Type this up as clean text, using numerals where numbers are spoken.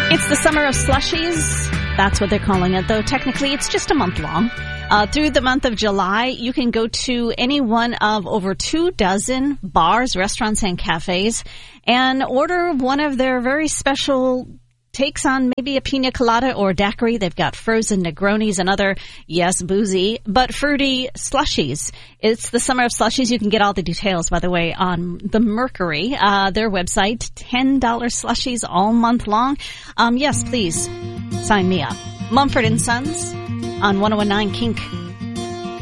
It's the summer of slushies. That's what they're calling it, though technically it's just a month long. Through the month of July, you can go to any one of over 24 bars, restaurants, and cafes and order one of their very special takes on maybe a pina colada or a daiquiri. They've got frozen Negronis and other, yes, boozy, but fruity slushies. It's the summer of slushies. You can get all the details, by the way, on the Mercury, their website. $10 slushies all month long. Yes, please sign me up. Mumford & Sons on 101.9 Kink.